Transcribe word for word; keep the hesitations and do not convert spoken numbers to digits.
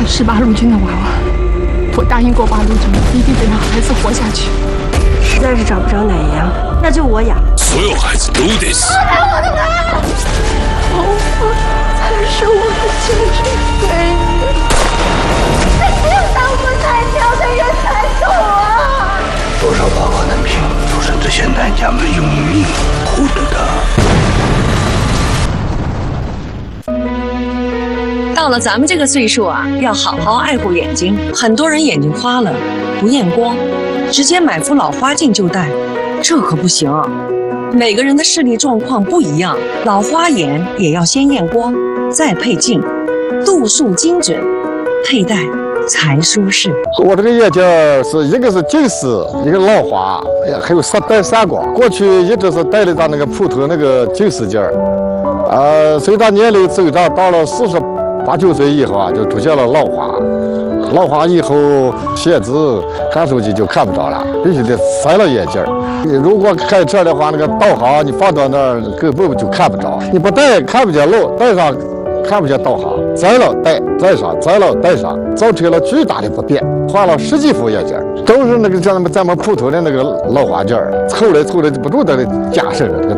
是八路军的娃娃，我答应过八路军，一定得让孩子活下去。 实在是找不着奶羊，那就我养。 所有孩子都得死。 来我的妈！老婆才是我的精神闺女。那只有当父才教的人才懂啊！ 多少爸爸的命都是这些男家们用命护着的。 到了咱们这个岁数啊，要好好爱护眼睛。很多人眼睛花了，不验光，直接买副老花镜就戴，这可不行。每个人的视力状况不一样，老花眼也要先验光，再配镜，度数精准，佩戴才舒适。 我这个眼镜是一个是近视，一个老花，还有散带散光。过去一直是戴的咱那个普通那个近视镜儿，呃，随着年龄增长，到了四十八九岁以后啊，就出现了老花。老花以后写字、看手机就看不着了，必须得塞了眼镜儿。你如果开车的话，那个导航你放到那儿根本就看不着，你不戴看不见路，戴上看不见导航，摘了戴，摘上摘了戴上，造成了巨大的不便。换了十几副眼镜，都是那个像咱们咱们普通的那个老花镜，凑来凑来不住的加深了这个。